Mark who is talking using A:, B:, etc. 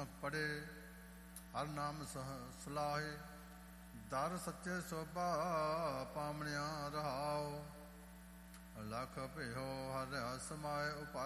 A: ਗੁਰਮੁਖ ਪੜੇ ਹਰ ਨਾਮ ਸਲਾਹੇ ਦਰ ਸੱਚੇ ਸੋਭਾ ਪਾਮਣਿਆ ਰਹਾਓ ਲਖ ਭਿਓ ਹਰਿ ਸਮਾਏ